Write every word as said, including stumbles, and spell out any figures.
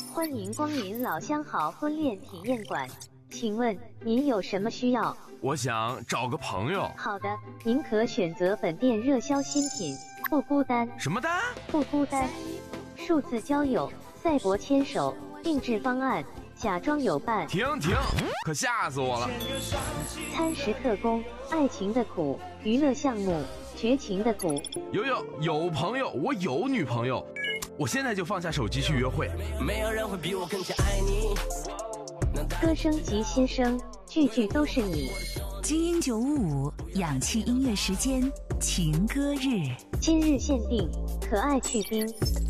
欢迎光临老相好婚恋体验馆，请问您有什么需要？ 我想找个朋友。 好的，您可选择本店热销新品，不孤单。 什么单？ 不孤单。数字交友、赛博牵手、定制方案，假装有伴。 停停，可吓死我了！ 餐食特工，爱情的苦，娱乐项目，绝情的苦。 有有有朋友，我有女朋友，我现在就放下手机去约会。 没有人会比我更加爱你。 歌声及新声，句句都是你。 精英九五五氧气音乐时间，情歌日， 今日限定，可爱去冰。